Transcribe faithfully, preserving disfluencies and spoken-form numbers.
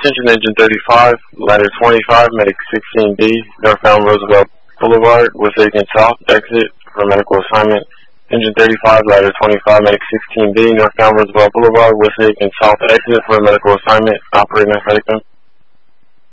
Attention Engine thirty-five, ladder twenty-five, medic sixteen B, northbound Roosevelt Boulevard, West Aiken South, exit for medical assignment. Engine thirty-five, ladder twenty-five, medic sixteen B, northbound Roosevelt Boulevard, West Aiken South, exit for medical assignment. Operator, medic.